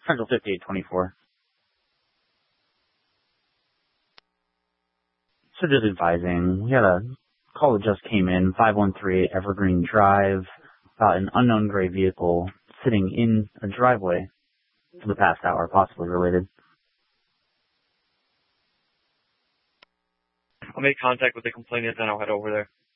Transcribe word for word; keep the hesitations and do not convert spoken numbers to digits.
Central fifty-eight twenty-four. So just advising, we had a call that just came in, five one three Evergreen Drive, about an unknown gray vehicle sitting in a driveway for the past hour, possibly related. I'll make contact with the complainant, then I'll head over there.